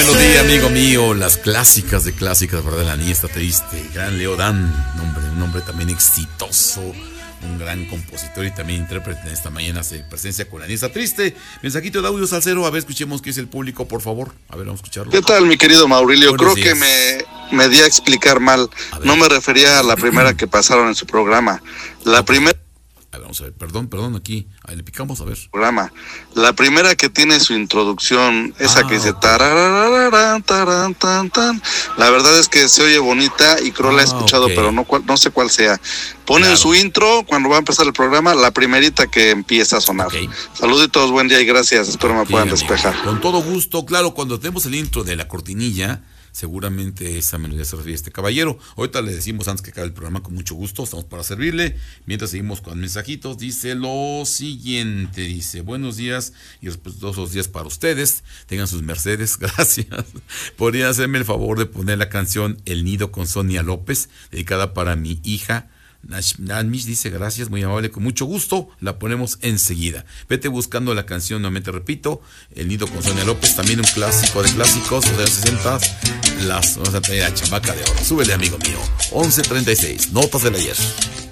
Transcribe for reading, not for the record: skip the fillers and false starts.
melodía, amigo mío. Las clásicas de clásicas, ¿verdad? La niña está triste. Gran Leo Dan, un hombre también exitoso, un gran compositor y también intérprete. En esta mañana se presencia con La niña está triste. Mensajito de audio, Salcero. A ver, escuchemos qué es el público, por favor. A ver, vamos a escucharlo. ¿Qué tal, mi querido Maurilio? Buenos Creo días. que me di a explicar mal. No me refería a la primera que pasaron en su programa. La primera... A ver, vamos a ver, perdón, aquí. Ahí le picamos, a ver. programa. La primera que tiene su introducción, esa que dice ok. tararararán, taran, tan, tan. La verdad es que se oye bonita y creo la he escuchado, ok. pero no sé cuál sea. Ponen Claro. su intro cuando va a empezar el programa, la primerita que empieza a sonar. Ok. Saluditos, buen día y gracias. Espero me Ok, puedan amigo. despejar. Con todo gusto, claro, cuando tenemos el intro de la cortinilla, seguramente esa melodía se refiere a este caballero. Ahorita le decimos antes que acabe el programa con mucho gusto, estamos para servirle. Mientras seguimos con mensajitos, dice lo siguiente, dice, buenos días y respetuosos días para ustedes, tengan sus mercedes, gracias. ¿Podría hacerme el favor de poner la canción El Nido con Sonia López, dedicada para mi hija? Nashmish dice gracias, muy amable, con mucho gusto, la ponemos enseguida. Vete buscando la canción, nuevamente repito, El Nido con Sonia López, también un clásico de clásicos de los 60, vamos a tener la Chamaca de Oro. Súbele, amigo mío, 11:36, notas del ayer.